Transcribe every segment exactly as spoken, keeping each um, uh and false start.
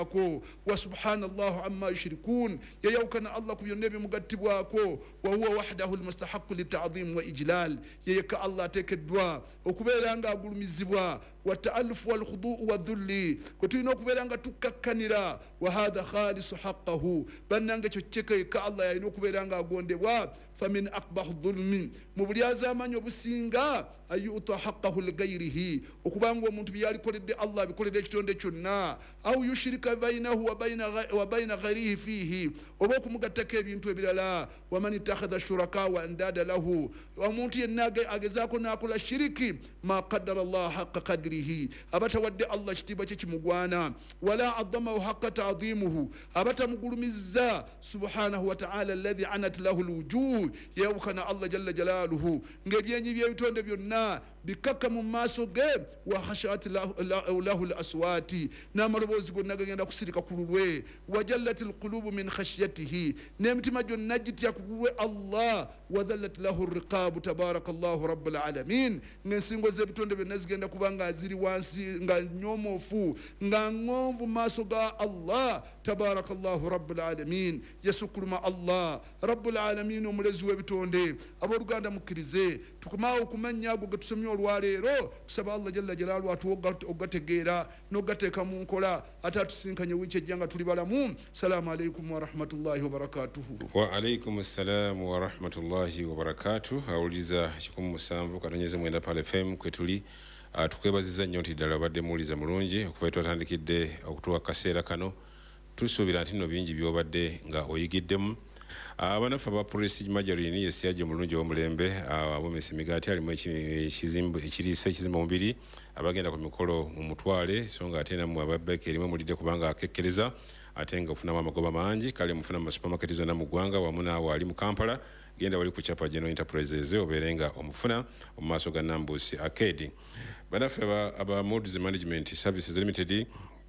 ko wa subhanallahu amma yushrikun ya yaukana Allah ku yonne be mugattibwa ko wa huwa wahdahu almustahaq lit'azim wa ijlal ya yaka Allah tekedwa okuberanga agulumizibwa wa ta'alluf wal khudu' wa dhulli ko tuyino kuberanga tukakkanira wa hadha khalis haqqahu bananga chocheke ka Allah ya ino kuberanga agondebwa famin aqbahu dhulmi mubulyaza amanyo businga ayuta haqqahu ligayrihi okubanga omuntu byali koledde Allah bikolede kitonde kyonna au yushrika bainahu wa baina wa baina ghayrihi fihi oboku mugattaka ebintu ebirala wa man ittakhadha shuraka wa andada lahu omuntu yenage agezako nakola shiriki ma qaddara Allah haqqa qadrihi abata wadde Allah kitiba kye kimugwana wala adama haqqa ta'dhimuhu abata mugulumiza subhanahu wa ta'ala alladhi anat lahu alwujuh yawkana Allah jalla jalaluhu ngebyenyi byebitonde byonna bikaka mu maso ge wa khashat lahu alaswati namalobozi gonna gagenda kusirika kululwe wajallat alqulub min khashyatihi nemtima jonna jitya kuwe Allah wadhallat lahu alriqab tabarakallahu rabbul alamin ngensingo zebitonde byonna zigenda kubanga ziri wansi nga nyomofu nga ngonvu maso ga Allah tabarakallahu rabbul alamin yasukuluma Allah rabbul alamin omulezi webitonde aboluganda mukirize tukumawo kumanya go gatusomye olwaleero tusaba Allah jalla jalalu atuogategeera nogateeka mu nkola atatusinkanye wiche janga tulibalamu. Salamu alaykum wa rahmatullahi wa barakatuh. Wa alaykum assalam wa rahmatullahi wa barakatuh. Auliza kikumu musanvu katonyeze mwenda pale F M kwetuli uh, tukwebaziza nnyo nti ddala badde muwuliza mulungi okuva twatandikidde okutuwa kaseera kano tusuubira nti nno bingi byobadde nga oyigiddemu. Abanafu aba Press Majarini yesiyaje mulungi w'omulembe abomesa emigaati alimu ekizimbo ekiriisa ekizimbo mubiri abagenda ku mikolo mu Mutwale so nga ate namwe ababeke erimu mulidde kubanga akekkereza ate nga ofuna amagoba mangi kale mufuna mu supermarket zonna mu ggwanga wamu naawo ali mu Kampala genda wali ku Chapa General Enterprises obeerenga omufuna mu maaso ga Nambusi Arcade. Banafu aba, aba Moods Management Services Limited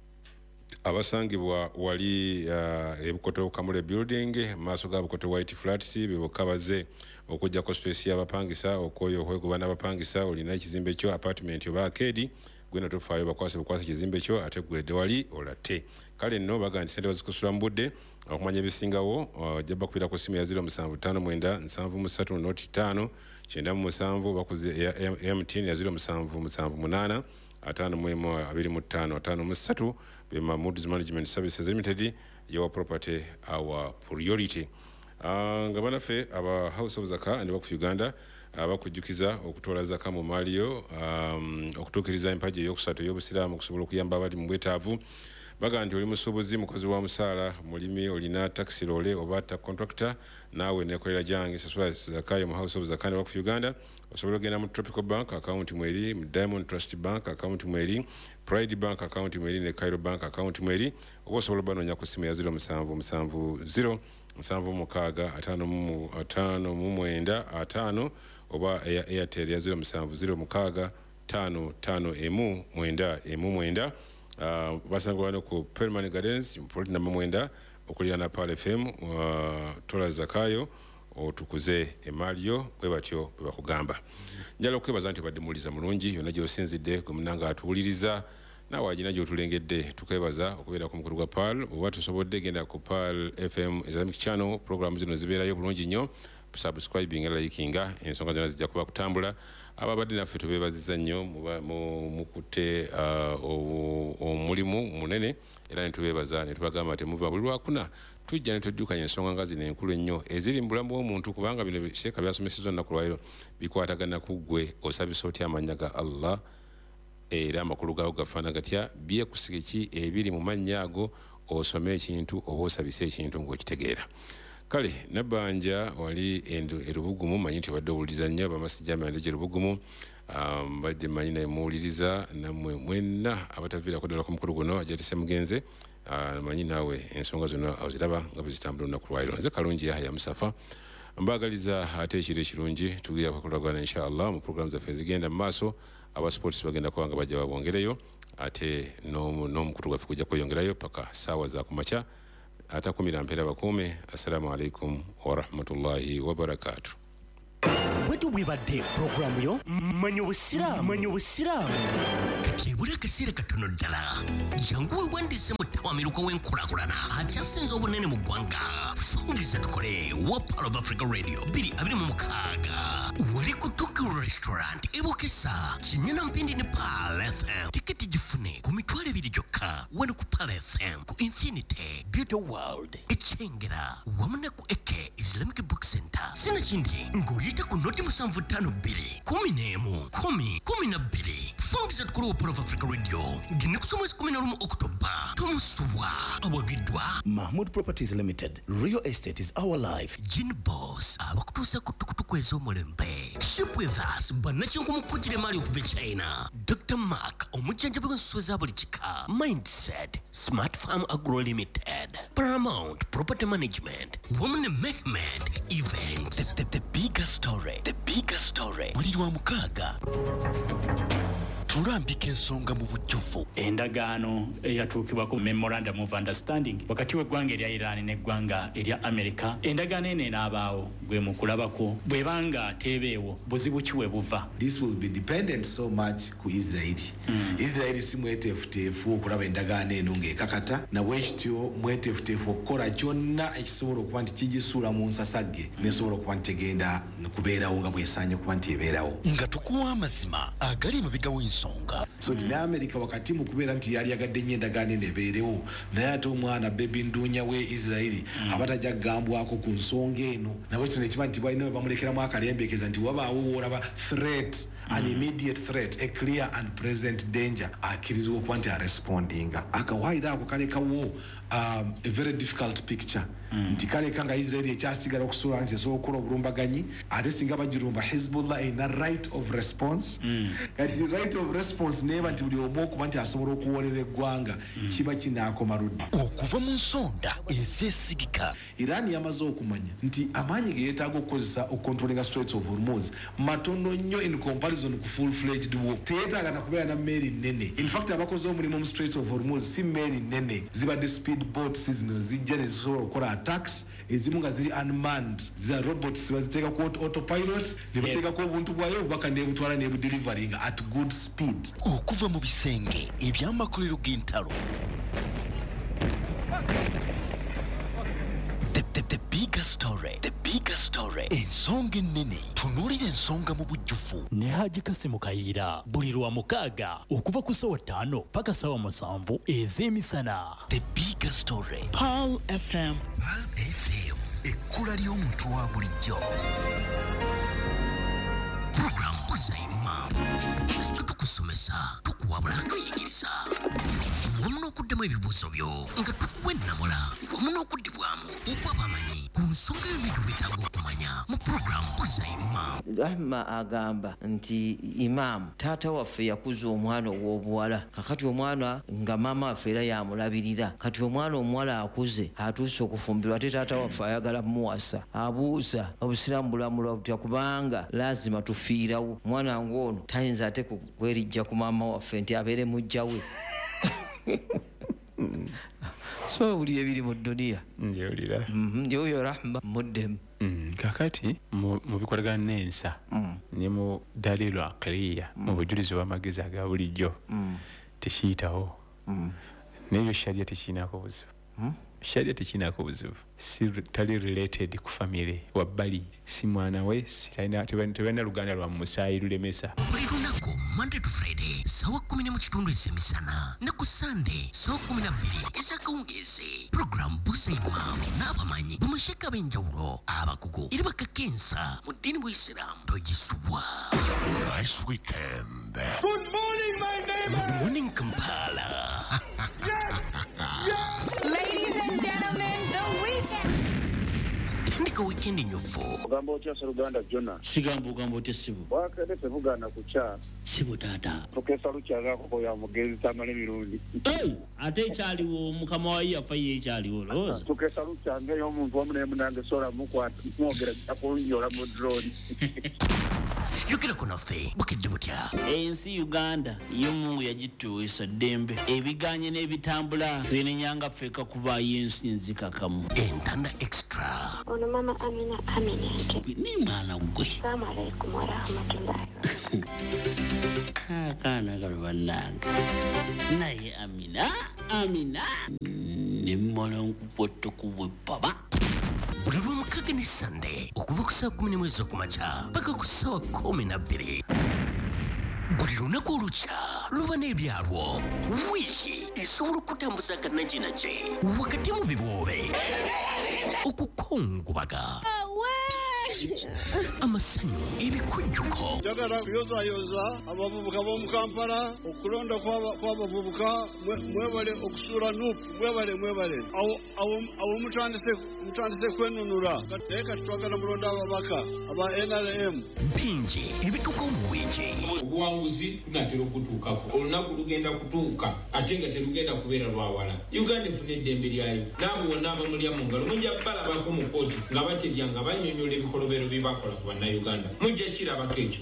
abasangibwa wali uh, ebukoto Kamule building maaso ga bukoto White Flats bebokabaze okujja ko space y'abapangisa okoyo okwekuba n'abapangisa olina ekizimbe kyo apartment oba arcade gwena tofayo bakwase bakwase ekizimbe kyo ate gwedde wali olate kale nno bagandi sente bazikusula mbudde okumanya ebisingawo uh, jabba kubira ku simu ya zero seven five nine seven three not five nine seven bakuze M T N ya zero seven seven eight atano mwemo abiri mutano atano musatu bema Moods Management Services Limited your property our priority. Uh, nga banafe aba House of Zaka and Waqf Uganda abakujukiza okutola zaka mu maliyo um, okutukiriza empaji yokusatu y'obusiraamu okusobola okuyamba abali mu bwetaavu baga nti oli musuubuzi mukozi wa musaala mulimi olina taxi role oba ta contractor naawe nekolera jange sasula zakayo mu House of Zaka and Waqf Uganda osobola ogenda mu Tropical Bank account mweri mu Diamond Trust Bank account mweri Pride Bank account mweri ne Cairo Bank account mweri oba osobola banonya ku simu ya zero seven seven zero nsanvu mukaga atano mu atano mu mwenda atano oba ya Airtel ya zero seven zero mukaga tano tano emu mwenda emu mwenda. Uh, basangwa no ku Permanent Gardens mpoli na mwenda okulira na Pale F M uh, tola zakayo otukuze emalio bwe batyo bwe bakugamba njalo kwebaza nti badde muliza mulungi yona gyo sinzidde kumunanga atuuliriza nawe agina gyo tulengedde tukwebaza okubeera ku mukulu gwa P A L oba tusobodde genda ku P A L F M Islamic Channel program zino zibeerayo bulungi nnyo subscribing ala likinga ensonga zonna zijja kuba kutambula ababadde naffe tubeebaziza nnyo mukute omulimu munene era netubeebaza netubagamba temuva buli lwakuna tujja netujjukanya ensonga nga zino enkulu ennyo eziri mu bulamu bw'omuntu kubanga bino sheeka byasomesezza olunaku lwaliro bikwatagana ku ggwe osabisa otya amannya ga Allah era amakulu gaago gafaana gatya byekusiga ki ebiri mu mannya ago osome ekintu oba osabise ekintu ng'okitegeera. Kale nabanja wali endo erubugumu manyi nti badde owuliriza nnyo abamasijja amayandege erubugumu um, badde manyi naye muwuliriza nammwe mwenna abataviirako ddala ku mukulu guno ajatise mugenze uh, manyi naawe ensonga zonna oziraba nga bwezitambula olunaku lwaliro nze kalungi Yahya Musafa mbagaliza ate ekiro ekirungi tugira kukolagana inshallah mu program zaffe ezigenda mu maaso aba sports bagenda kuba nga bajja babongereyo ate n'omukutu gwaffe kujja kweyongerayo paka saawa za kumakya atakumira mpera bakuume. Assalamu alaikum wa rahmatullahi wa barakatuh. bwetu bwebadde programu yo manyo busiramu manyo busiramu kati ebula akaseera katono ddala jangu wewandiise mu ttawamiruka w'enkulakulana akyasinze obunene mu ggwanga fungiza tukole wa Pearl of Africa Radio bbiri abiri mu mukaaga wali ku Tokyo Restaurant ebokesa kinyana mpindi ne Pearl F M tiketi gifune ku mitwalo ebiri gyokka wano ku Pearl F M ku Infinity Beauty World echengera wamu ne ku Eke Islamic Book Center sina kindi ng'oyita ku noti musanvu ttaano bbiri kumi n'emu kumi kumi na bbiri fungiza tukole wa Pearl of Africa Radio ngine ku mwezi kumi na lumu Oktoba tomusubwa awagiddwa Mahmood Properties Limited. Real estate is our life. Gin Boss abakutuusa ku tukutuku ez'omulembe. Ship with us bannakinku mukujjira maali okuva e China. Doctor Mark omujjanjabi w'ensusu eza buli kika. Mindset Smart Farm Agro Limited. Paramount Property Management. Woman Mehmet Events. The, the, the bigger story. The bigger story. Buli lwa mukaaga. Tulambika ensonga mu bujjuvu. Endagaano eyatuukibwako memorandum of understanding wakati w'eggwanga erya Iran n'eggwanga erya America. Endagaano eno enaabaawo gwe mu kulabako bw'ebanga teebeewo buzibu ki we buva. This will be dependent so much ku Israel. Mm. Israel si mweteefuteefu okulaba endagaano eno ng'ekakata na bwekityo mweteefuteefu okukola kyonna ekisobola okuba nti kigisuula mu nsasagge nesobola okuba nti tegenda kubeerawo nga bwesaanye okuba nti ebeerawo. Nga tukuwa amazima agali emabega w'ensonga. So tina America wakati mu kubeera nti yali yagadde nnyo endagaano eno ebeerewo naye ate omwana bebi nduunya we Israeli mm. abatajja kugambwako ku nsonga eno nabwe kino ekiba nti balina we bamulekeramu akalembekeza nti wabaawo woolaba threat mm. an immediate threat a clear and present danger akkirizibwa okuba nti arespondinga akawaayiro ako kalekawo um, a very difficult picture mm. nti kaleka nga Israeli ekyasigala okusobola nti esobola okukola obulumbaganyi ate singa bagirumba Hezbollah erina right of response mm. kati right of response neeba nti buli omu okuba nti asobola okuwolera eggwanga mm. kiba kinaakoma ludda okuva mu nsonda ezeesigika. Iran yamaze okumanya nti amaanyi ge yeetaaga okukozesa okukontrolinga Straits of Hormuz matono nnyo in comparison ku full fledged war. Teyeetaaga na kubeera na meeri nnene. In fact abakoze omulimu mu Straits of Hormuz si meeri nnene zibadde speed boats zino zijja ne zisobola okukola attacks ezimu nga ziri unmanned za robots baziteeka ku autopilot ne bateekako obuntu bwayo obubaka nebutwala nebudelivaringa at good speed. Okuva mu bisenge eby'amakolero g'entalo. The, the, the bigger story. The bigger story. Ensonga ennene tunuulira ensonga mu bujjuvu. Ne Haji Kasimu Kayiira buli lwa mukaaga okuva ku ssaawa ttaano paka ssaawa musanvu ez'emisana. The bigger story. Pearl F M. Pearl F M. Ekkula ly'omuntu wa bulijjo. Program Buzayima. Tukusomesa, tukuwabula, tuyigiriza. Wamu n'okuddemu ebibuuzo byo nga tukuwa ennamula wamu n'okuddibwamu okw'abamanyi ku nsonga y'ebintu byetaaga okumanya mu programu Buzayima. Rahma agamba nti imaamu taata waffe yakuza omwana ow'obuwala kakati omwana nga maama waffe era yamulabirira kati omwana omuwala akuze atuuse okufumbirwa ate taata waffe ayagala muwasa abuuza obusiraamu bulamulwa butya kubanga lazima tufiirawo omwana ng'ono tayinza ate kwerijja ku maama waffe nti abeere mujja we. So buli ebiri mu dunia njewulira njeyo Rahma muddemu kakati mu bikolagana n'ensa ne mu dalilu aqliya mu bujulizi bw'amagezi aga bulijjo tekiyitawo n'ebyo sharia tekinaako buzibu sharia tekinaako buzibu si tali related ku family wabbali si mwana we tebalina luganda lwa musaayi lulemesa. Buli lunaku Monday to Friday sawa kumi mu kitundu ez'emisana ne ku Sunday sawa kumi na bbiri ez'akawungeezi. Program Buzayima n'abamanyi bamasheka ab'enjawulo abakugu era bakakensa mu ddiini bw'Isiraamu togisubwa. Nice weekend. Good morning, my neighbor. Good morning, Kampala. Yes! Yes! Ladies and gentlemen, the weekend. Tandika weekend nyofu. Ugambo otya Seruganda Jona. Sigambo ugambo otya Sibu. Wakede tevugana kucha. Sibu tata. Tukesa luchaga ko ya mugezi tamale mirundi. Hey, ate kyaliwo mukama wa yafa ye kyaliwo loza. Tukesa luchanga yo muntu omune munange sora mukwata mwogera akonyola mu drone. yogerako naffe bukedde butya. Ensi Uganda y'omungu yagituweesa ddembe ebiganye n'ebitambula twenenyanga ffeka kubaayo ensi nzikakamu. Entanda extra. Ono mama Amina Aminat. Ni mwana gwe. Assalamu alaikum wa rahmatullahi. Akaana kalo bannange. Naye Amina, Amina. Nemmala nkupota kubwe baba. Buli lw'omukaga ne Sunday okuva ku saa kumi n'emu ez'okumakya paka ku ssaawa kumi na bbiri. Buli lunaku olukya luba n'ebyalwo. Wiiki esobola okutambuza gannaginaje wakati mu biboobe okukongubaga amasanyu ebikujjuko. Njagala kuyozayoza abavubuka b'omu Kampala okulonda kw'abavubuka mwebale okusuula nuupu mwebale mwebale awo mutandise kwenunula naye kati twagala mulonda ababaka aba N R M. Bingi ebituuka mu wiiki. Obuwanguzi tunatera okutuukako olunaku lugenda kutuuka ate nga terugenda kubeera lwawala. Uganda efuna eddembe lyayo n'abo bonna abamulya mu ngalo mujja balabako mu kooti nga batebya nga bannyonnyola ebikolobero bye bakola ku bannayuganda mujja kirabako ekyo.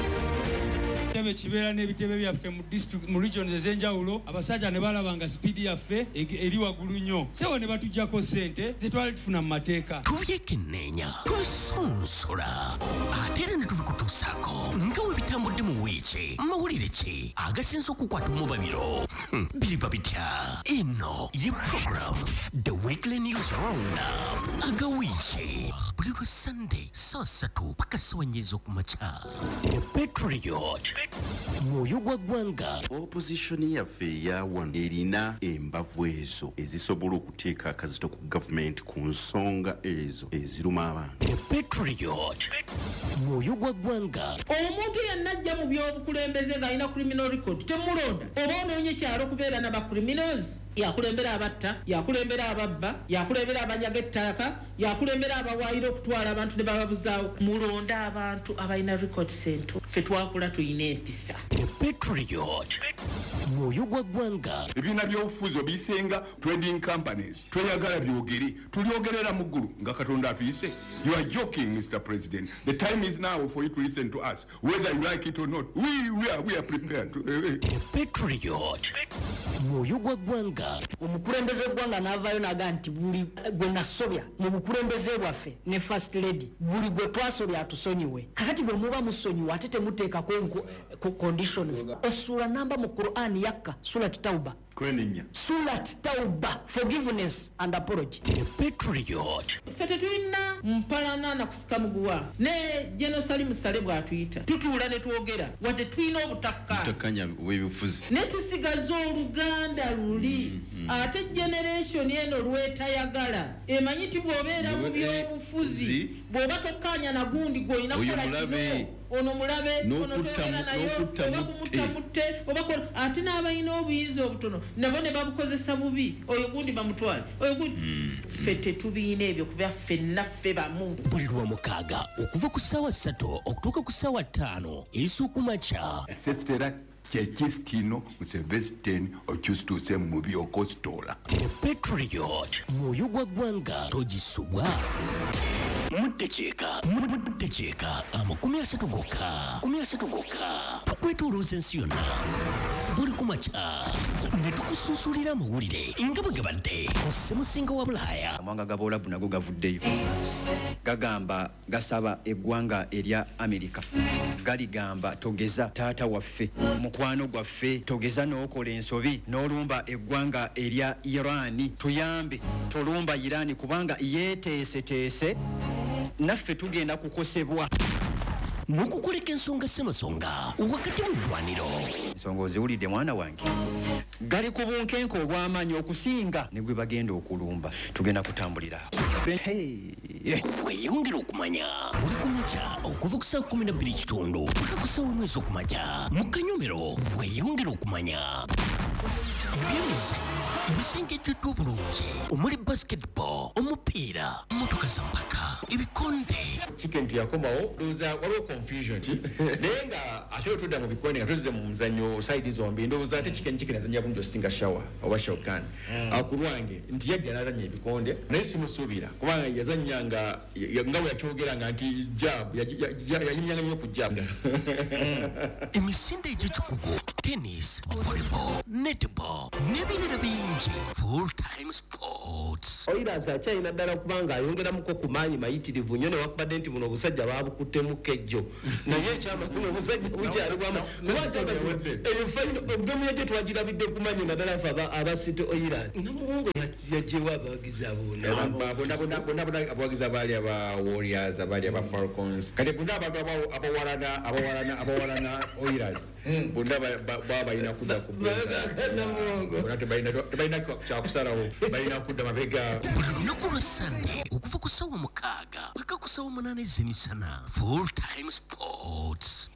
Ebitebe kibeera n'ebitebe byaffe mu district mu regions ez'enjawulo abasajja ne balaba nga sipiidi yaffe eri waggulu nnyo sewo ne batuggyako ssente ze twali tufuna mu mateeka. Tubyekenneenya tusonsola ate era ne tubikutuusaako nga we bitambudde mu wiiki mawulire ki agasinza okukwata mu babiro biriba bitya. Eno ye program The Weekly News Roundup agawiiki buli lwa Sunday saa ssatu paka ssaawa nnya ez'okumakya. The Patriot mwoyo gwa ggwanga. Opposition yaffe eya wano erina embavu ezo ezisobola okuteeka akazito ku gavumenti ku nsonga ezo eziruma abantu. The Patriot mwoyo gwa ggwanga. Omuntu yenna ajja mu by'obukulembeze ng'alina criminal record temulonda oba onoonye kyalo kubeera n'abacriminals. Yakulembera abatta, yakulembera ababba, yakulembera abanyaga ettaka, yakulembera abawaayira okutwala abantu ne bababuzaawo. Mulonda abantu abalina record center ffe twakula tuyina empisa. The Patriot mwoyo gwa ggwanga. Ebibiina by'obufuzi obisenga trading companies tweyagala byogere tulyogerera mu ggulu nga Katonda atuyise. You are joking, Mister President. The time is now for you to listen to us whether you like it or not. We, we, are, we are prepared to, uh, The Patriot mwoyo gwa ggwanga. Omukulembeze gwanga n'avaayo naga nti buli gwe nasobya mu bukulembeze bwaffe ne first lady buli gwe twasobya atusonyiwe. Kakati bwe muba musonyiwe ate temuteekako conditions. Essula namba mu Quran yakka Surat Tauba. Kwenenya. Surat Tauba, forgiveness and apology. The Patriot. Ffe tetulina mpalana na kusika muguwa ne General Musale bw'atuyita tutuula ne twogera wadde tulina obutakka butakanya bw'ebifuzi ne tusigaza oluganda luli ate generation eno lwetayagala emanyi ti bw'obeera mu by'obufuzi bw'oba tokkanya na gundi gw'olina kukola kino ono mulabe ono toyogera nayo oba kumutamutte oba ate n'abalina obuyinza obutono nabo ne babukozesa bubi oyo gundi bamutwale oyo gundi ffe tetubiina ebyo kuba ffenna ffe bamu. Buli lw'omukaaga okuva ku ssaawa ssatu okutuuka ku ssaawa ttaano ez'okumakya. Sesitera kyekisitino musevesiteni okyusituuse mu byokositola. The Patriot mwoyo gwa ggwanga togisubwa. Muddekyeka muddekyeka amakumi asatu gokka kumi asatu gokka tukwetolooza ensi yonna buli kumakya ne tukusuusulira amawulire nga bwe gabadde ku ssemusinga wa Bulaaya. Amawanga g'Abawalabu nago gavuddeyo gagamba gasaba eggwanga erya Amerika galigamba togeza taata waffe mukwano gwaffe togeza n'okola ensobi n'olumba eggwanga erya Irani tuyambe tolumba Irani kubanga yeeteeseteese naffe tugenda kukosebwa n'okukoleka ensonga ssemasonga wakati mu ddwaniro. Ensonga oziwulidde mwana wange gali ku bunkenke obw'amaanyi okusinga ne gwe bagenda okulumba tugenda kutambulira weeyongera okumanya buli kumakya okuva ku ssaawa kumi na bbiri kitundu paka ku ssaawa emu ez'okumakya mu Kanyomero weeyongera okumanya ebyemizannyo ebisengejjeddwa obulungi omuli basketball omupiira motoka za mpaka ebikonde chicken tiyakomawo ndowooza waliwo confusion naye nga ate otudda mu bikonde nga tuzze mu muzannyo side zombi ndowooza ate chicken chicken azanya bulungi osinga shawa oba shawkan akulwange nti yajja n'azanya ebikonde naye simusuubira kubanga yazanyanga nga bwe yakyogeranga nti jab yayimyanga nnyo ku jab emisinde egy'ekikugu tennis volleyball netball n'ebirala bingi full time sports Oiras akyalina ddala kubanga ayongeramuko ku maanyi mayitirivu nnyo newakubadde nti buno obusajja baabukuttemu kejjo naye ekyamakulu obusajja bukyaliwamu ebifayino yajjo twagirabidde ku maanyi naddala fe abasite Oiras namuwongo yajewa abawagizi abona abawagizi abaali aba Warriors abaali aba Falcons kati bonna abantu abawalana abawalana abawalana Oiras bonna baba balina kudda ku beza tebalina kyakusalawo balina kudda mabega buli lunaku lwa sande okuva ku ssaawa mukaaga paka ku ssaawa munaana ez'emisana full time sports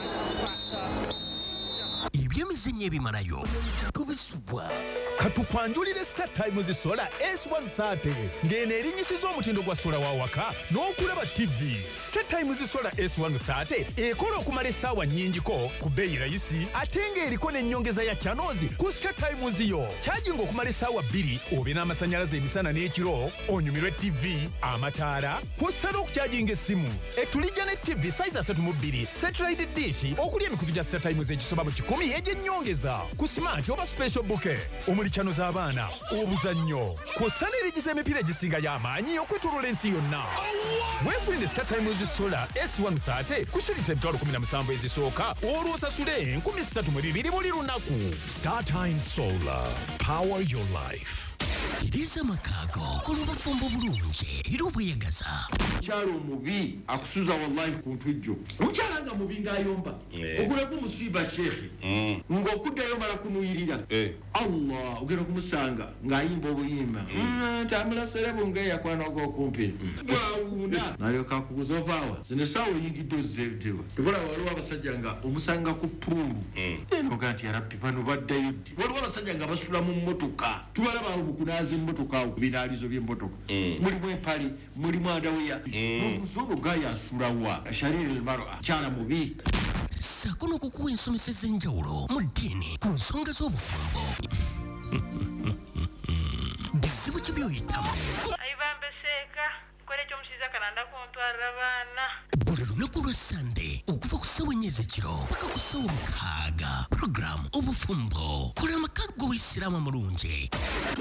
ebyemizannyo ebimalayo tubisubwa katukwanjulire Star Times Solar S one thirty ng'eno erinnyisiza omutindo gwa sola wa waka n'okulaba T V. Star Times Solar S one thirty ekola okumala essaawa nnyingiko ku bbeeyi rayisi ate ng'eriko n'ennyongeza ya channels ku Star Times yo. Kyajinga okumala essaawa bbiri obe n'amasannyalaze emisana n'ekiro onyumirwe T V, amataala kw'ossa n'okukyajinga essimu. Etulijja ne T V size asatu mu bbiri satellite dish okuli emikutu gya Star Times egisoba mu kikumi egy'ennyongeza ku smart oba special bouquet omuli channel z'abaana obuzannyo kw'ossa n'erigiza emipiira egisinga y'amaanyi okwetooloola ensi yonna. Weefunire Star Times Solar S one thirty kusiritsa emitwalo kumi na musanvu ezisooka olwo osasule enkumi ssatu mu bibiri buli lunaku. Star Times Solar, power your life. Iriza makaago kolubafumbo bulungi era obweyagaza mukyalo omubi akusuza wallahi ku ntujjo omukyala nga mubi ng'ayomba ogulaku musiiba shekhe ng'okuddayo mala kunuyirira allah ogenda kumusanga ng'ayimba obuyimba tambula serebo ng'eyakwana ogw'okumpi bwawuuna nalyoka akuguza ovaawa zino essaawa oyingidde ozzeetewa tebulaba waliwo abasajja nga omusanga ku puulu enoga nti yarabbi bano baddayo ddi waliwo abasajja nga basula mu mmotoka tubalaba obukunaaza emmotoka awo binaalizo by'emmotoka mulimu empale mulimu andaweya omusobo gayasulawa shariri elmaro kyala mubi ssaako n'okukuwa ensomesa ez'enjawulo mu ddiini ku nsonga z'obufumbo bizibu ki by'oyitamu ayibambeseeka kole ekyomusiiza kananda kuntwalira baana buli lunaku lwa sande okuva ku ssaawa ennya ez'ekiro paka ku ssaawa mukaaga puroguramu obufumbo kola amakaago g'obuyisiraamu amulungi.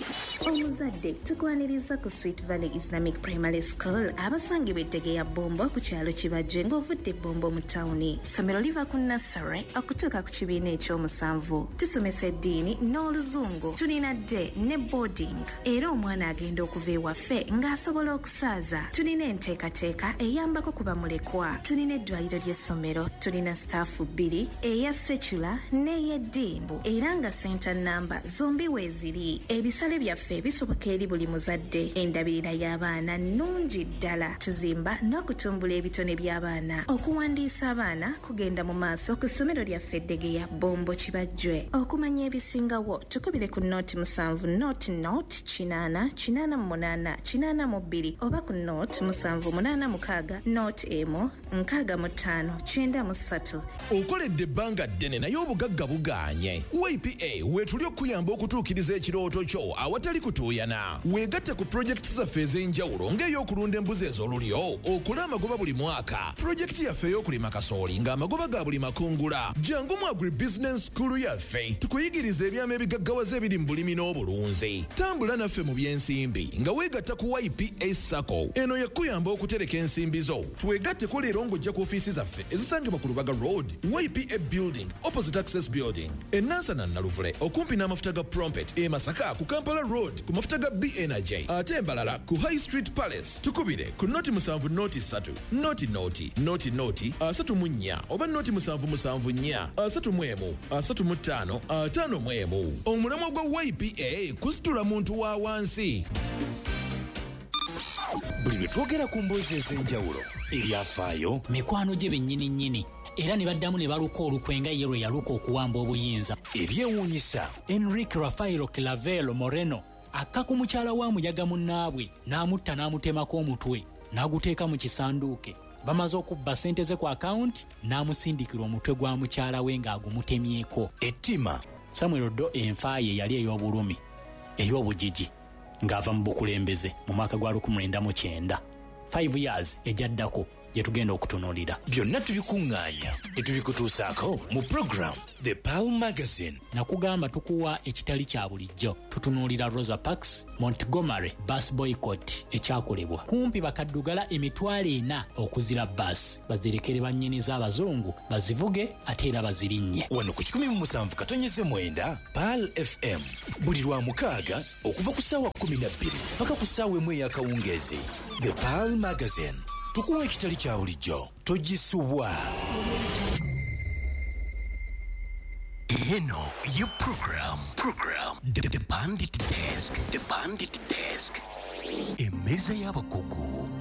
Omuzadde tukwaniriza ku Sweet Valley Islamic Primary School abasangibwa ettege ya Bombo ku kyalo Kibajje ng'ovudde Bombo mu tawuni. Ssomero liva ku nursery okutuuka ku kibiina ekyomusanvu. Tusomesa eddiini n'oluzungu. Tulina day ne boarding era omwana agenda okuva ewaffe ng'asobola okusaaza. Tulina enteekateeka eyambako ku bamulekwa. Tulina eddwaliro ly'essomero. Tulina staafu bbiri eya secular n'ey'eddimbu era nga center namba zombi weeziri. Ebisale byaffe ebisoboka eri buli muzadde. Endabirira y'abaana nnungi ddala. Tuzimba n'okutumbula ebitone by'abaana. Okuwandiisa abaana kugenda mu maaso ku ssomero lyaffe eddege ya Bombo Kibajje. Okumanya ebisingawo tukubire ku nooti musanvu nooti nooti kinaana kinaana mu munaana kinaana mu bbiri oba ku nooti musanvu munaana mukaaga nooti emu nkaaga mu ttaano kyenda mu ssatu. Okoledde ebbanga ddene naye obugagga bugaanye. Y P A weetuli okuyamba okutuukiriza ekirooto kyo awatali kutuuyana. Weegatte ku pulojekiti zaffe ez'enjawulo ng'ey'okulunda embuzi ez'olulyo okula amagoba buli mwaka. Pulojekiti yaffe ey'okulima kasooli ng'amagoba ga buli makungula. Jangu mu agribusiness school yaffe tukuyigiriza ebyama ebigaggawaza ebiri mu bulimi n'obulunzi. Tambula naffe mu by'ensimbi nga weegatta ku Y P A Sacco. Eno yakuyamba okutereka ensimbi zo. Twegatteko leero ng'ojja ku ofiisi zaffe ezisangibwa ku Lubaga Road, Y P A Building, opposite Access Building. E Nansana Naluvule okumpi n'amafuta ga Prompet. E Masaka ku Kampala Road ku mafuta ga B Energy. Ate embalala ku High Street Palace. Tukubire ku noti musanvu noti ssatu noti noti noti noti asatu mu nnya oba noti musanvu musanvu nnya asatu mu emu asatu mu ttaano ataano mu emu. Omulamwa gwa Y P A kusitula muntu wa wansi. Buli lwe twogera ku mboozi ez'enjawulo ebyafaayo mikwano gye bennyini nnyini era ne baddamu ne baluka olukwe nga ye lwe yaluka okuwamba obuyinza. Ebyewuunyisa. Enrique Rafael Clavelo Moreno akka ku mukyala wa muyaga munnaabwe n'amutta n'amutemako omutwe n'aguteeka mu kisanduuke. Bamaze okubba ssente ze ku akawunti n'amusindikira omutwe gwa mukyala we ng'agumutemyeko. Ettima. Samuel Ddo enfa ye yali ey'obulumi ey'obugigi ng'ava mu bukulembeze mu mwaka gwa lukumi lwenda mu kyenda. five years ejaddako gye tugenda okutunuulira. Byonna tubikuŋŋaanya ne tubikutuusaako mu program The Pearl Magazine. Nakugamba tukuwa ekitali kya bulijjo. Tutunuulira Rosa Parks, Montgomery, bus boycott ekyakolebwa. Kumpi bakaddugala emitwalo ena okuzira bus. Bazirekere bannyini z'abazungu bazivuge ate era bazirinnye. Wano ku kikumi mu musanvu katonyeze mwenda Pearl F M. Buli lwa mukaaga okuva ku ssaawa kumi na bbiri paka ku ssaawa emu ey'akawungeezi. The Pearl Magazine. Tukuwa ekitali kya bulijjo togisubwa. Eno ye program program the, the Bandit Desk the Bandit Desk. Emmeeza y'abakugu